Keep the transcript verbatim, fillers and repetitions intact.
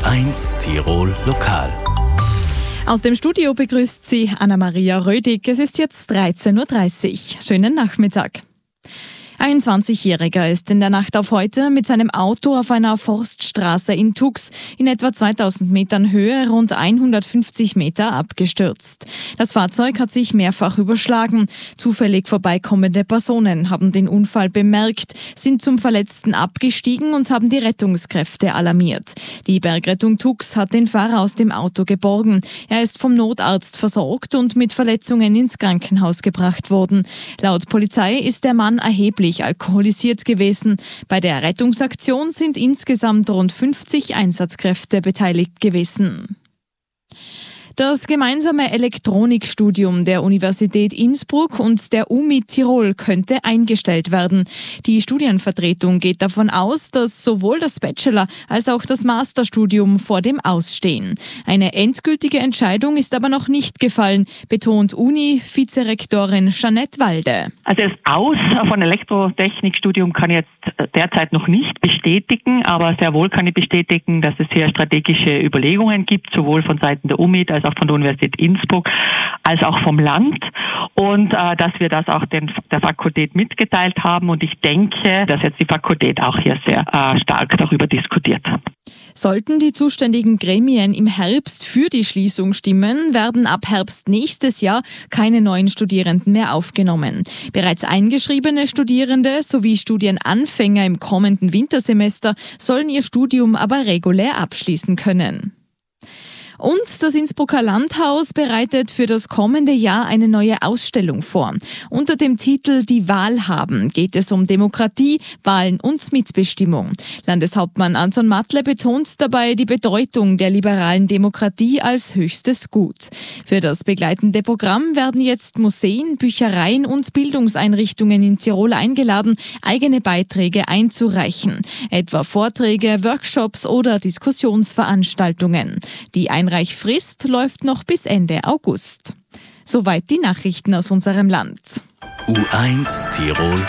eins Tirol Lokal. Aus dem Studio begrüßt Sie Anna-Maria Rödig. Es ist jetzt dreizehn Uhr dreißig. Schönen Nachmittag. Ein zwanzigjähriger ist in der Nacht auf heute mit seinem Auto auf einer Forststraße in Tux in etwa zweitausend Metern Höhe rund hundertfünfzig Meter abgestürzt. Das Fahrzeug hat sich mehrfach überschlagen. Zufällig vorbeikommende Personen haben den Unfall bemerkt, sind zum Verletzten abgestiegen und haben die Rettungskräfte alarmiert. Die Bergrettung Tux hat den Fahrer aus dem Auto geborgen. Er ist vom Notarzt versorgt und mit Verletzungen ins Krankenhaus gebracht worden. Laut Polizei ist der Mann erheblich alkoholisiert gewesen. Bei der Rettungsaktion sind insgesamt rund fünfzig Einsatzkräfte beteiligt gewesen. Das gemeinsame Elektronikstudium der Universität Innsbruck und der U M I Tirol könnte eingestellt werden. Die Studienvertretung geht davon aus, dass sowohl das Bachelor- als auch das Masterstudium vor dem Ausstehen. Eine endgültige Entscheidung ist aber noch nicht gefallen, betont Uni-Vizerektorin Jeanette Walde. Also das Aus von Elektrotechnikstudium kann ich jetzt derzeit noch nicht bestätigen, aber sehr wohl kann ich bestätigen, dass es hier strategische Überlegungen gibt, sowohl von Seiten der U M I als auch von der Universität Innsbruck, als auch vom Land, und äh, dass wir das auch den, der Fakultät mitgeteilt haben, und ich denke, dass jetzt die Fakultät auch hier sehr äh, stark darüber diskutiert. Sollten die zuständigen Gremien im Herbst für die Schließung stimmen, werden ab Herbst nächstes Jahr keine neuen Studierenden mehr aufgenommen. Bereits eingeschriebene Studierende sowie Studienanfänger im kommenden Wintersemester sollen ihr Studium aber regulär abschließen können. Und das Innsbrucker Landhaus bereitet für das kommende Jahr eine neue Ausstellung vor. Unter dem Titel Die Wahl haben geht es um Demokratie, Wahlen und Mitbestimmung. Landeshauptmann Anton Matle betont dabei die Bedeutung der liberalen Demokratie als höchstes Gut. Für das begleitende Programm werden jetzt Museen, Büchereien und Bildungseinrichtungen in Tirol eingeladen, eigene Beiträge einzureichen, etwa Vorträge, Workshops oder Diskussionsveranstaltungen. Die Einreichfrist läuft noch bis Ende August. Soweit die Nachrichten aus unserem Land. U eins Tirol